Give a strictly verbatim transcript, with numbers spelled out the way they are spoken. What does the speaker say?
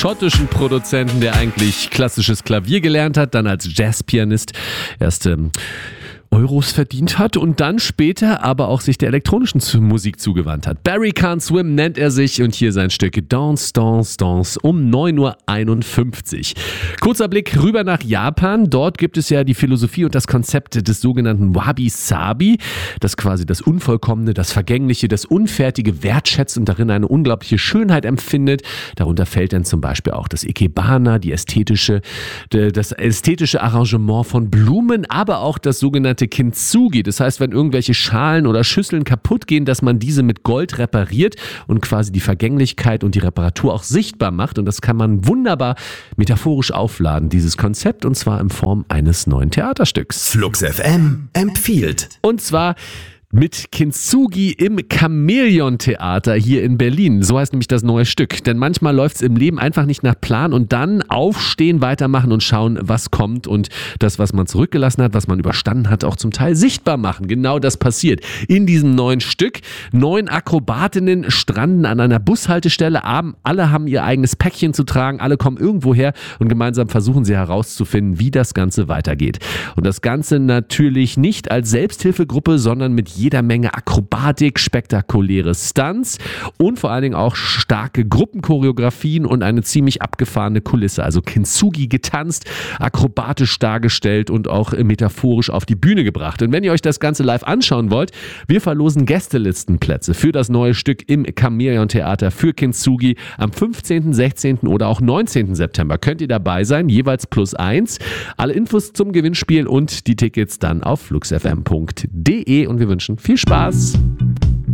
schottischen Produzenten, der eigentlich klassisches Klavier gelernt hat, dann als Jazzpianist erst ähm, Euros verdient hat und dann später aber auch sich der elektronischen Musik zugewandt hat. Barry Can't Swim nennt er sich und hier sein Stück Dance, Dance, Dance um neun Uhr einundfünfzig. Kurzer Blick rüber nach Japan. Dort gibt es ja die Philosophie und das Konzept des sogenannten Wabi-Sabi, das quasi das Unvollkommene, das Vergängliche, das Unfertige wertschätzt und darin eine unglaubliche Schönheit empfindet. Darunter fällt dann zum Beispiel auch das Ikebana, die ästhetische, das ästhetische Arrangement von Blumen, aber auch das sogenannte Kintsugi. Das heißt, wenn irgendwelche Schalen oder Schüsseln kaputt gehen, dass man diese mit Gold repariert und quasi die Vergänglichkeit und die Reparatur auch sichtbar macht. Und das kann man wunderbar metaphorisch aufladen, dieses Konzept, und zwar in Form eines neuen Theaterstücks. Flux F M empfiehlt. Und zwar mit Kintsugi im Chamäleon-Theater hier in Berlin. So heißt nämlich das neue Stück. Denn manchmal läuft es im Leben einfach nicht nach Plan und dann aufstehen, weitermachen und schauen, was kommt und das, was man zurückgelassen hat, was man überstanden hat, auch zum Teil sichtbar machen. Genau das passiert in diesem neuen Stück. Neun Akrobatinnen stranden an einer Bushaltestelle. Alle haben ihr eigenes Päckchen zu tragen. Alle kommen irgendwo her und gemeinsam versuchen sie herauszufinden, wie das Ganze weitergeht. Und das Ganze natürlich nicht als Selbsthilfegruppe, sondern mit jeder Menge Akrobatik, spektakuläre Stunts und vor allen Dingen auch starke Gruppenchoreografien und eine ziemlich abgefahrene Kulisse. Also Kintsugi getanzt, akrobatisch dargestellt und auch metaphorisch auf die Bühne gebracht. Und wenn ihr euch das Ganze live anschauen wollt, wir verlosen Gästelistenplätze für das neue Stück im Chamäleon-Theater für Kintsugi am fünfzehnten, sechzehnten oder auch neunzehnten September. Könnt ihr dabei sein, jeweils plus eins. Alle Infos zum Gewinnspiel und die Tickets dann auf fluxfm punkt de und wir wünschen viel Spaß.